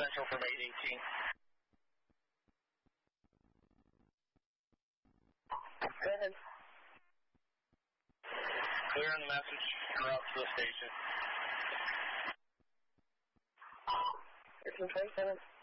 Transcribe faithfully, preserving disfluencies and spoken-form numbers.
Central from eight eighteen. Go ahead. Clear on the message. Route to the station. thirteen twenty-seven.